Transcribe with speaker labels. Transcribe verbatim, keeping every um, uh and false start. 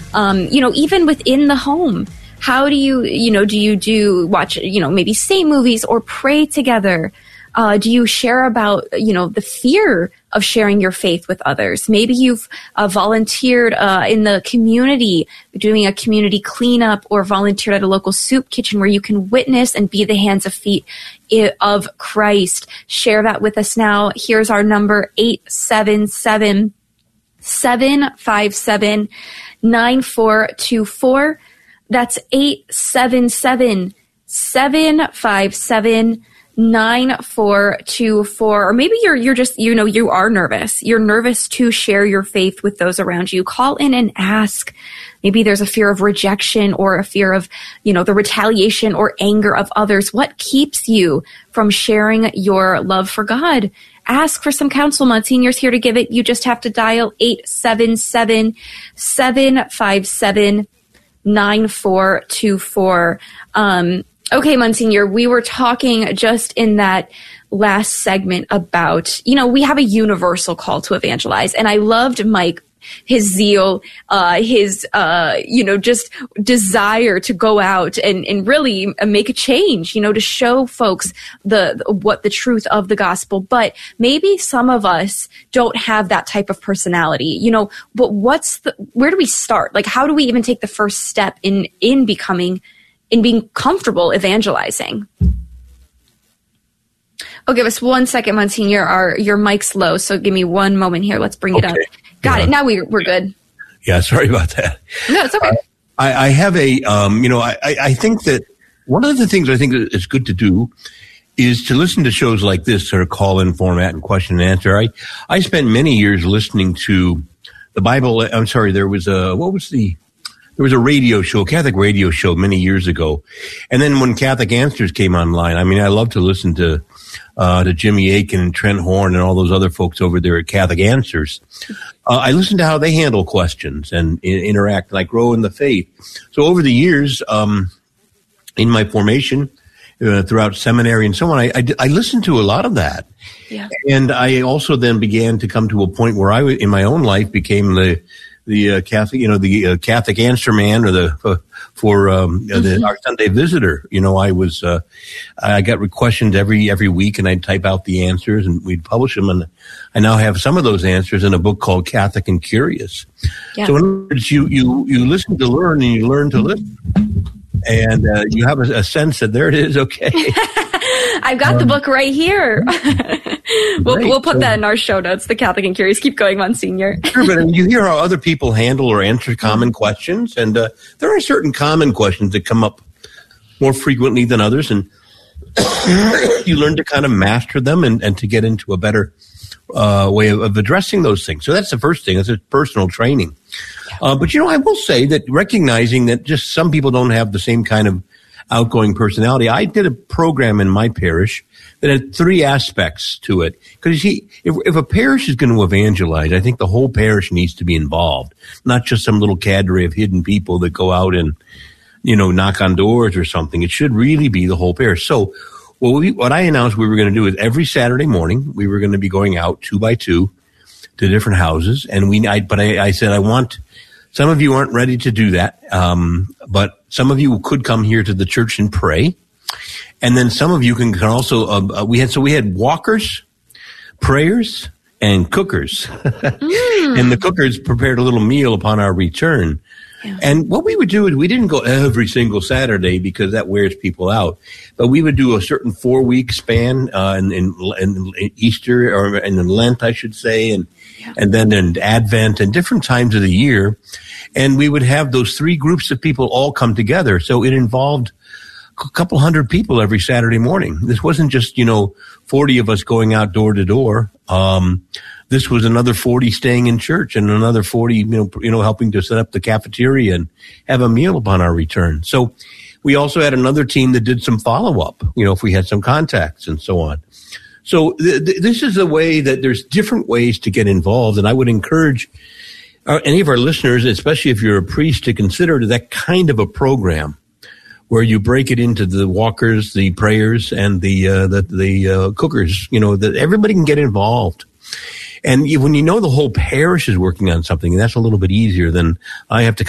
Speaker 1: Um, you know, even within the home, how do you, you know, do you do watch, you know, maybe say movies or pray together? Uh, do you share about, you know, the fear of sharing your faith with others? Maybe you've uh, volunteered uh, in the community, doing a community cleanup, or volunteered at a local soup kitchen where you can witness and be the hands and feet of Christ. Share that with us now. Here's our number, eight seven seven, seven five seven, nine four two four. That's eight seven seven, seven five seven, nine four two four. Or maybe you're you're just, you know, you are nervous. You're nervous to share your faith with those around you. Call in and ask. Maybe there's a fear of rejection or a fear of, you know, the retaliation or anger of others. What keeps you from sharing your love for God? Ask for some counsel. Monsignor's here to give it. You just have to dial eight seven seven, seven five seven, nine four two four. Um, Okay, Monsignor, we were talking just in that last segment about, you know, we have a universal call to evangelize. And I loved Mike, his zeal, uh, his, uh, you know, just desire to go out and, and really make a change, you know, to show folks the, what the truth of the gospel. But maybe some of us don't have that type of personality, you know, but what's the, where do we start? Like, how do we even take the first step in, in becoming in being comfortable evangelizing? Oh, give us one second, Monsignor. Our your mic's low, so give me one moment here. Let's bring
Speaker 2: okay.
Speaker 1: it up. Got yeah. it. Now we, we're good.
Speaker 2: Yeah, sorry about that.
Speaker 1: No, it's okay.
Speaker 2: Uh, I, I have a, um, you know, I, I think that one of the things I think is good to do is to listen to shows like this, sort of call-in format and question and answer. I, I spent many years listening to the Bible. I'm sorry, there was a, what was the, There was a radio show, Catholic radio show many years ago. And then when Catholic Answers came online, I mean, I love to listen to, uh, to Jimmy Akin and Trent Horn and all those other folks over there at Catholic Answers. Uh, I listen to how they handle questions and I- interact, like grow in the faith. So over the years, um, in my formation, uh, throughout seminary and so on, I, I, I listened to a lot of that. Yeah. And I also then began to come to a point where I, in my own life, became the, the uh, Catholic, you know, the uh, Catholic answer man, or the uh, for um, mm-hmm. the, our Sunday visitor. You know, I was uh, I got questions every every week, and I'd type out the answers, and we'd publish them. And I now have some of those answers in a book called Catholic and Curious. Yeah. So in other words, you you you listen to learn, and you learn to listen, and uh, you have a, a sense that there it is. Okay.
Speaker 1: I've got um, the book right here. we'll great. we'll put that in our show notes, the Catholic and Curious. Keep going, Monsignor.
Speaker 2: Sure, but I mean, you hear how other people handle or answer common questions, and uh, there are certain common questions that come up more frequently than others, and you learn to kind of master them and, and to get into a better uh, way of, of addressing those things. So that's the first thing. It's a personal training. Uh, but, you know, I will say that recognizing that just some people don't have the same kind of outgoing personality. I did a program in my parish that had three aspects to it. Because if, if a parish is going to evangelize, I think the whole parish needs to be involved, not just some little cadre of hidden people that go out and, you know, knock on doors or something. It should really be the whole parish. So what, we, what I announced we were going to do is every Saturday morning, we were going to be going out two by two to different houses. And we, I, but I, I said, I want, some of you aren't ready to do that. Um, but some of you could come here to the church and pray. And then some of you can, can also, uh, we had, so we had walkers, prayers, and cookers. Mm. And the cookers prepared a little meal upon our return. Yeah. And what we would do is we didn't go every single Saturday because that wears people out. But we would do a certain four-week span uh, in, in, in Easter, or in Lent, I should say, and yeah. and then in Advent and different times of the year. And we would have those three groups of people all come together. So it involved a couple hundred people every Saturday morning. This wasn't just, you know, forty of us going out door to door. Um, this was another forty staying in church and another forty, you know, you know, helping to set up the cafeteria and have a meal upon our return. So we also had another team that did some follow up, you know, if we had some contacts and so on. So th- th- this is a way that there's different ways to get involved. And I would encourage uh, any of our listeners, especially if you're a priest, to consider that kind of a program where you break it into the walkers, the prayers, and the uh, the, the uh, cookers, you know, that everybody can get involved. And you, when you know the whole parish is working on something, that's a little bit easier than I have to